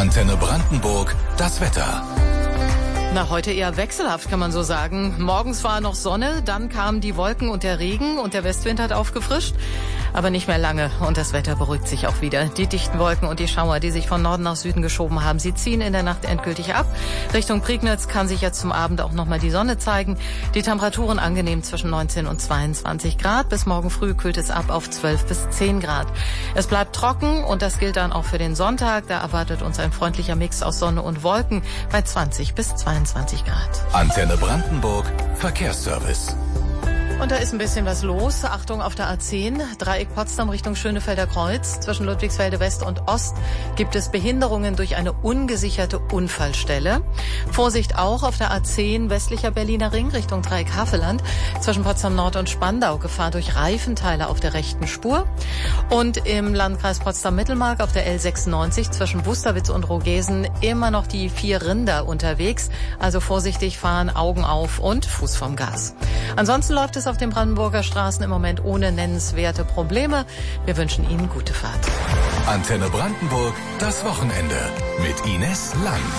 Antenne Brandenburg, das Wetter. Na, heute eher wechselhaft, kann man so sagen. Morgens war noch Sonne, dann kamen die Wolken und der Regen und der Westwind hat aufgefrischt. Aber nicht mehr lange und das Wetter beruhigt sich auch wieder. Die dichten Wolken und die Schauer, die sich von Norden nach Süden geschoben haben, sie ziehen in der Nacht endgültig ab. Richtung Prignitz kann sich jetzt zum Abend auch nochmal die Sonne zeigen. Die Temperaturen angenehm zwischen 19 und 22 Grad. Bis morgen früh kühlt es ab auf 12 bis 10 Grad. Es bleibt trocken und das gilt dann auch für den Sonntag. Da erwartet uns ein freundlicher Mix aus Sonne und Wolken bei 20 bis 22 Grad. Antenne Brandenburg, Verkehrsservice. Und da ist ein bisschen was los. Achtung auf der A10, Dreieck Potsdam Richtung Schönefelder Kreuz. Zwischen Ludwigsfelde West und Ost gibt es Behinderungen durch eine ungesicherte Unfallstelle. Vorsicht auch auf der A10 westlicher Berliner Ring Richtung Dreieck Havelland. Zwischen Potsdam Nord und Spandau Gefahr durch Reifenteile auf der rechten Spur. Und im Landkreis Potsdam-Mittelmark auf der L96 zwischen Wusterwitz und Rogesen immer noch die 4 Rinder unterwegs. Also vorsichtig fahren, Augen auf und Fuß vom Gas. Ansonsten läuft es auf den Brandenburger Straßen im Moment ohne nennenswerte Probleme. Wir wünschen Ihnen gute Fahrt. Antenne Brandenburg, das Wochenende mit Ines Lang.